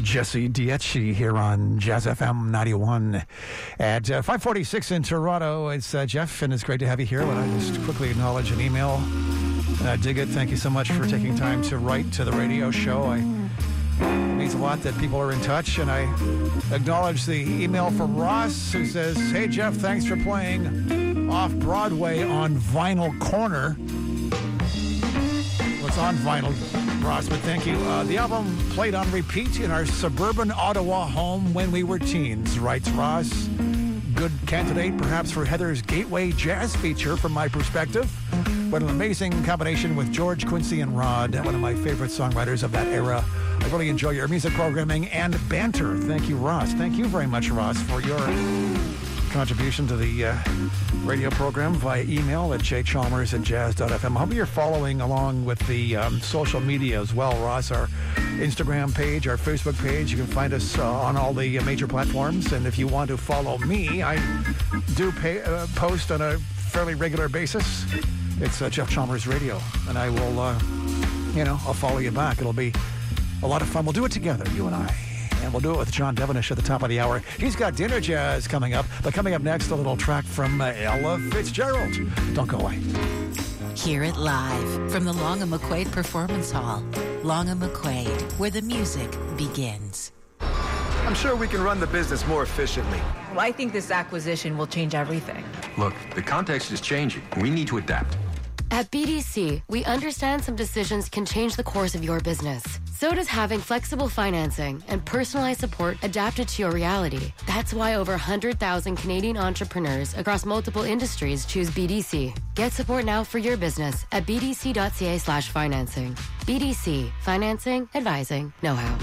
Jesse Dietschy here on Jazz FM 91 at 5:46 in Toronto. It's Jeff, and it's great to have you here. Let I just quickly acknowledge an email. Dig it. Thank you so much for taking time to write to the radio show. It means a lot that people are in touch, and I acknowledge the email from Ross, who says, "Hey Jeff, thanks for playing Off-Broadway on Vinyl Corner." Well, it's on vinyl, Ross, but thank you. The album played on repeat in our suburban Ottawa home when we were teens, writes Ross. Good candidate, perhaps, for Heather's Gateway Jazz feature from my perspective. But an amazing combination with George, Quincy, and Rod, one of my favorite songwriters of that era. I really enjoy your music programming and banter. Thank you, Ross. Thank you very much, Ross, for your contribution to the radio program via email at jchalmers@jazz.fm. I hope you're following along with the social media as well, Ross. Our Instagram page, our Facebook page. You can find us on all the major platforms. And if you want to follow me, I do post on a fairly regular basis. It's Jeff Chalmers Radio. And I will, I'll follow you back. It'll be a lot of fun. We'll do it together, you and I. And we'll do it with John Devenish at the top of the hour. He's got Dinner Jazz coming up. But coming up next, a little track from Ella Fitzgerald. Don't go away. Hear it live from the Long & McQuaid Performance Hall. Long & McQuaid, where the music begins. I'm sure we can run the business more efficiently. Well, I think this acquisition will change everything. Look, the context is changing. We need to adapt. At BDC, we understand some decisions can change the course of your business. So does having flexible financing and personalized support adapted to your reality. That's why over 100,000 Canadian entrepreneurs across multiple industries choose BDC. Get support now for your business at bdc.ca/financing. BDC, financing, advising, know-how.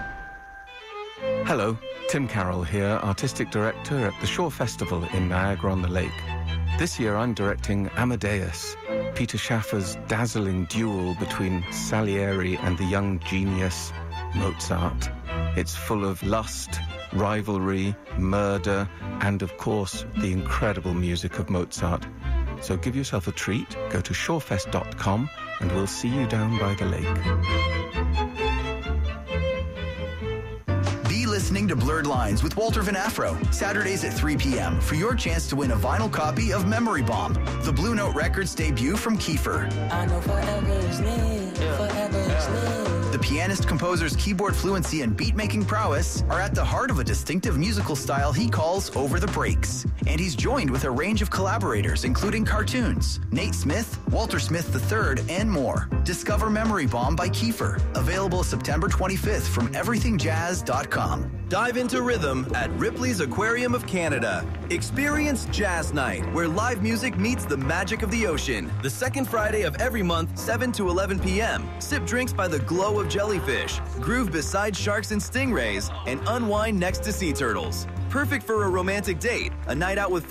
Hello, Tim Carroll here, Artistic Director at the Shore Festival in Niagara-on-the-Lake. This year I'm directing Amadeus, Peter Schaffer's dazzling duel between Salieri and the young genius Mozart. It's full of lust, rivalry, murder, and of course the incredible music of Mozart. So give yourself a treat, go to shorefest.com and we'll see you down by the lake. Listening to Blurred Lines with Walter Van Afro, Saturdays at 3 p.m. for your chance to win a vinyl copy of Memory Bomb, the Blue Note Records debut from Kiefer. I know forever is near, forever is near. The pianist-composer's keyboard fluency and beat-making prowess are at the heart of a distinctive musical style he calls Over the Breaks. And he's joined with a range of collaborators, including cartoons, Nate Smith, Walter Smith III, and more. Discover Memory Bomb by Kiefer, available September 25th from everythingjazz.com. Dive into rhythm at Ripley's Aquarium of Canada. Experience Jazz Night, where live music meets the magic of the ocean. The second Friday of every month, 7 to 11 p.m. Sip drinks by the glow of jellyfish, groove beside sharks and stingrays, and unwind next to sea turtles. Perfect for a romantic date, a night out with